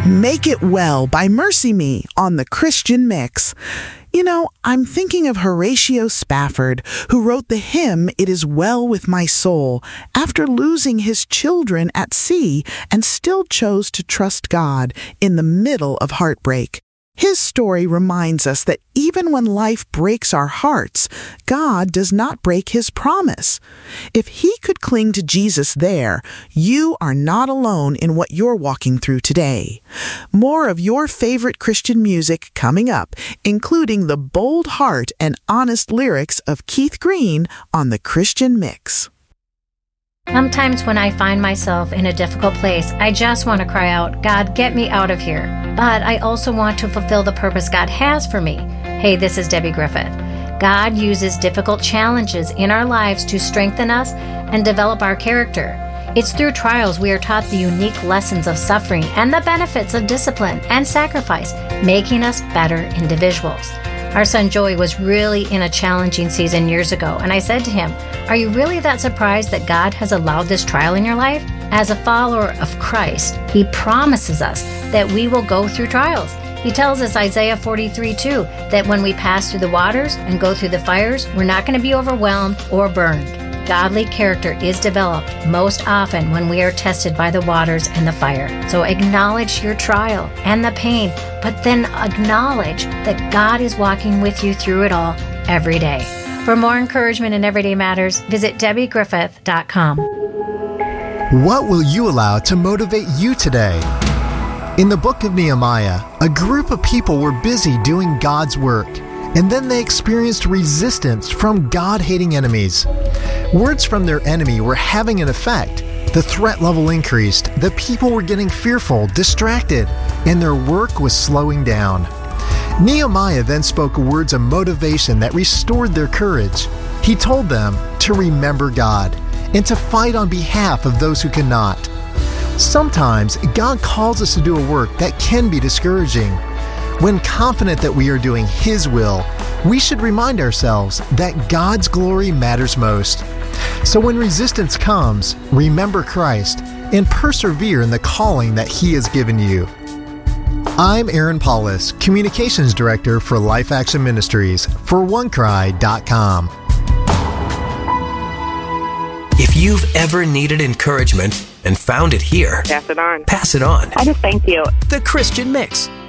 Make It Well by Mercy Me on the Christian Mix. You know, I'm thinking of Horatio Spafford, who wrote the hymn, It Is Well With My Soul, after losing his children at sea and still chose to trust God in the middle of heartbreak. His story reminds us that even when life breaks our hearts, God does not break His promise. If He could cling to Jesus there, you are not alone in what you're walking through today. More of your favorite Christian music coming up, including the bold heart and honest lyrics of Keith Green on the Christian Mix. Sometimes when I find myself in a difficult place, I just want to cry out, God, get me out of here. But I also want to fulfill the purpose God has for me. Hey, this is Debbie Griffith. God uses difficult challenges in our lives to strengthen us and develop our character. It's through trials we are taught the unique lessons of suffering and the benefits of discipline and sacrifice, making us better individuals. Our son Joey was really in a challenging season years ago, and I said to him, are you really that surprised that God has allowed this trial in your life? As a follower of Christ, He promises us that we will go through trials. He tells us, Isaiah 43:2, that when we pass through the waters and go through the fires, we're not going to be overwhelmed or burned. Godly character is developed most often when we are tested by the waters and the fire. So acknowledge your trial and the pain, but then acknowledge that God is walking with you through it all every day. For more encouragement in Everyday Matters, visit DebbieGriffith.com. What will you allow to motivate you today? In the book of Nehemiah, a group of people were busy doing God's work, and then they experienced resistance from God-hating enemies. Words from their enemy were having an effect. The threat level increased, the people were getting fearful, distracted, and their work was slowing down. Nehemiah then spoke words of motivation that restored their courage. He told them to remember God and to fight on behalf of those who cannot. Sometimes God calls us to do a work that can be discouraging. When confident that we are doing His will, we should remind ourselves that God's glory matters most. So when resistance comes, remember Christ and persevere in the calling that He has given you. I'm Aaron Paulus, Communications Director for Life Action Ministries for OneCry.com. If you've ever needed encouragement and found it here, pass it on. Pass it on. I just thank you. The Christian Mix